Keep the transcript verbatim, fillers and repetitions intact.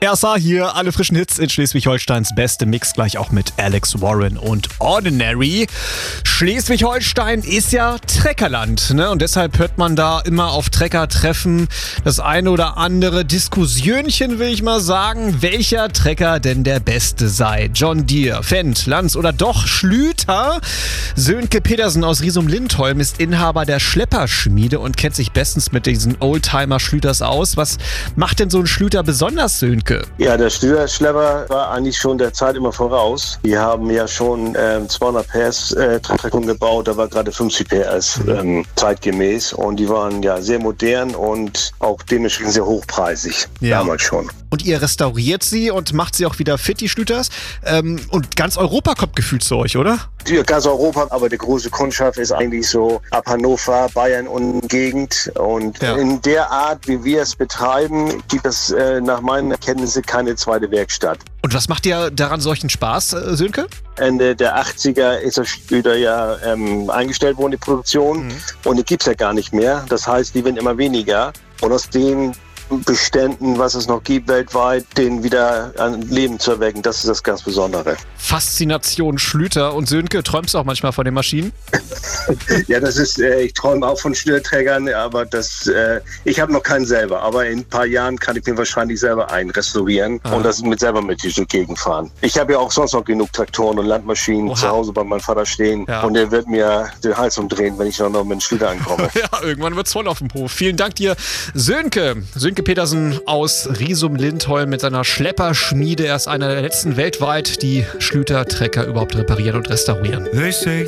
Ersa hier, alle frischen Hits in Schleswig-Holsteins beste Mix, gleich auch mit Alex Warren und Ordinary. Schleswig-Holstein ist ja Treckerland, ne? Und deshalb hört man da immer auf Treckertreffen das eine oder andere Diskussionchen, will ich mal sagen, welcher Trecker denn der beste sei. John Deere, Fendt, Lanz oder doch Schlüter? Sönke Petersen aus Riesum-Lindholm ist Inhaber der Schlepperschmiede und kennt sich bestens mit diesen Oldtimer-Schlüters aus. Was macht denn so ein Schlüter besonders, Sönke? Ja, der Schlüter-Schlepper war eigentlich schon der Zeit immer voraus. Die haben ja schon ähm, zweihundert P S äh, Traktoren gebaut, da war gerade fünfzig P S ähm, zeitgemäß und die waren ja sehr modern und auch dementsprechend sehr hochpreisig, ja. Damals schon. Und ihr restauriert sie und macht sie auch wieder fit, die Schlüters. Ähm, und ganz Europa kommt gefühlt zu euch, oder? Ja, ganz Europa, aber die große Kundschaft ist eigentlich so ab Hannover, Bayern und Gegend. Und ja. In der Art, wie wir es betreiben, gibt es äh, nach meinen Erkenntnissen keine zweite Werkstatt. Und was macht dir daran solchen Spaß, äh, Sönke? Ende der achtziger ist der Schlüter ja ähm, eingestellt worden, die Produktion. Mhm. Und die gibt es ja gar nicht mehr. Das heißt, die werden immer weniger. Und aus dem Beständen, was es noch gibt weltweit, den wieder an Leben zu erwecken. Das ist das ganz Besondere. Faszination Schlüter. Und Sönke, träumst du auch manchmal von den Maschinen? Ja, das ist, äh, ich träume auch von Schnürträgern, aber das, äh, ich habe noch keinen selber. Aber in ein paar Jahren kann ich mir wahrscheinlich selber einen restaurieren ah. und das mit selber mit durch die Gegend fahren. Ich habe ja auch sonst noch genug Traktoren und Landmaschinen Oha. zu Hause bei meinem Vater stehen. Ja. Und der wird mir den Hals umdrehen, wenn ich noch, noch mit dem Schlüter ankomme. Ja, irgendwann wird's voll auf dem Hof. Vielen Dank dir, Sönke. Sönke Petersen aus Riesum-Lindholm mit seiner Schlepperschmiede. Er ist einer der letzten weltweit, die Schlüter-Trecker überhaupt reparieren und restaurieren.